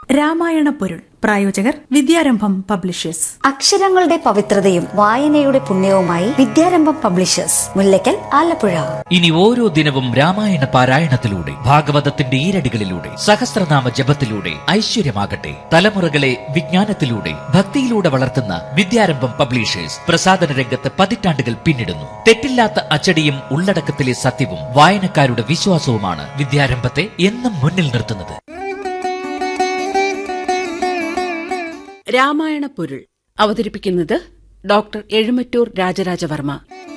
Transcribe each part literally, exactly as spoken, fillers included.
രാമായണ പൊരുൾ. പ്രായോജകർ വിദ്യാരംഭം പബ്ലിഷേഴ്സ്. അക്ഷരങ്ങളുടെ പവിത്രതയും വായനയുടെ പുണ്യവുമായി വിദ്യാരംഭം പബ്ലിഷേഴ്സ്, മുല്ലക്കൽ, ആലപ്പുഴ. ഇനി ഓരോ ദിനവും രാമായണ പാരായണത്തിലൂടെ, ഭാഗവതത്തിന്റെ ഈരടികളിലൂടെ, സഹസ്രനാമ ജപത്തിലൂടെ ഐശ്വര്യമാകട്ടെ. തലമുറകളെ വിജ്ഞാനത്തിലൂടെ, ഭക്തിയിലൂടെ വളർത്തുന്ന വിദ്യാരംഭം പബ്ലിഷേഴ്സ് പ്രസാധന രംഗത്ത് പതിറ്റാണ്ടുകൾ പിന്നിടുന്നു. തെറ്റില്ലാത്ത അച്ചടിയും ഉള്ളടക്കത്തിലെ സത്യവും വായനക്കാരുടെ വിശ്വാസവുമാണ് വിദ്യാരംഭത്തെ എന്നും മുന്നിൽ നിർത്തുന്നത്. രാമായണ പൊരുൾ അവതരിപ്പിക്കുന്നത് ഡോക്ടർ എഴുമറ്റൂർ രാജരാജവർമ്മ.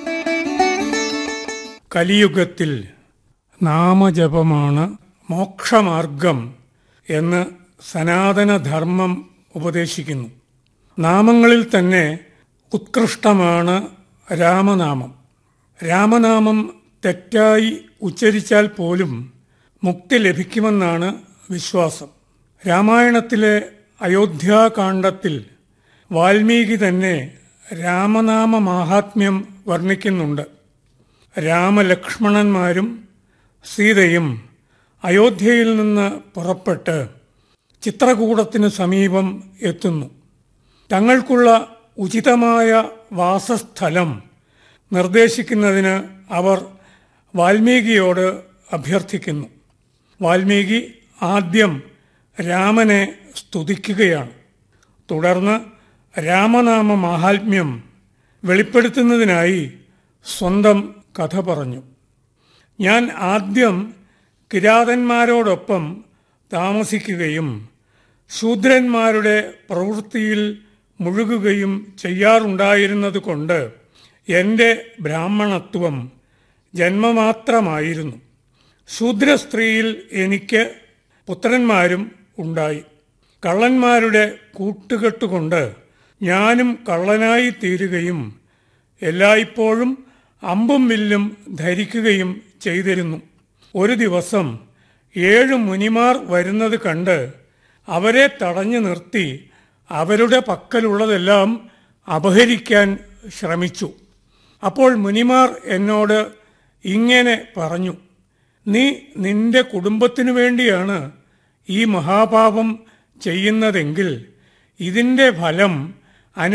കലിയുഗത്തിൽ നാമജപമാണ് മോക്ഷമാർഗം എന്ന് സനാതനധർമ്മം ഉപദേശിക്കുന്നു. നാമങ്ങളിൽ തന്നെ ഉത്കൃഷ്ടമാണ് രാമനാമം. രാമനാമം തെറ്റായി ഉച്ചരിച്ചാൽ പോലും മുക്തി ലഭിക്കുമെന്നാണ് വിശ്വാസം. രാമായണത്തിലെ അയോധ്യാകാണ്ഡത്തിൽ വാൽമീകി തന്നെ രാമനാമ മാഹാത്മ്യം വർണ്ണിക്കുന്നുണ്ട്. രാമലക്ഷ്മണന്മാരും സീതയും അയോധ്യയിൽ നിന്ന് പുറപ്പെട്ട് ചിത്രകൂടത്തിനു സമീപം എത്തുന്നു. തങ്ങൾക്കുള്ള ഉചിതമായ വാസസ്ഥലം നിർദ്ദേശിക്കുന്നതിന് അവർ വാൽമീകിയോട് അഭ്യർത്ഥിക്കുന്നു. വാൽമീകി ആദ്യം രാമനെ സ്തുതിക്കുകയാണ്. തുടർന്ന് രാമനാമ മാഹാത്മ്യം വെളിപ്പെടുത്തുന്നതിനായി സ്വന്തം കഥ പറഞ്ഞു. ഞാൻ ആദ്യം കിരാതന്മാരോടൊപ്പം താമസിക്കുകയും ശൂദ്രന്മാരുടെ പ്രവൃത്തിയിൽ മുഴുകുകയും ചെയ്യാറുണ്ടായിരുന്നതുകൊണ്ട് എൻ്റെ ബ്രാഹ്മണത്വം ജന്മമാത്രമായിരുന്നു. ശൂദ്രസ്ത്രീയിൽ എനിക്ക് പുത്രന്മാരും ഉണ്ടായി. കള്ളന്മാരുടെ കൂട്ടുകെട്ടുകൊണ്ട് ഞാനും കള്ളനായി തീരുകയും എല്ലായ്പ്പോഴും അമ്പും വില്ലും ധരിക്കുകയും ചെയ്തിരുന്നു. ഒരു ദിവസം ഏഴു മുനിമാർ വരുന്നത് കണ്ട് അവരെ തടഞ്ഞു നിർത്തി അവരുടെ പക്കലുള്ളതെല്ലാം അപഹരിക്കാൻ ശ്രമിച്ചു. അപ്പോൾ മുനിമാർ എന്നോട് ഇങ്ങനെ പറഞ്ഞു: നീ നിന്റെ കുടുംബത്തിനു വേണ്ടിയാണ് ഈ മഹാപാപം ചെയ്യുന്നതെങ്കിൽ ഇതിൻ്റെ ഫലം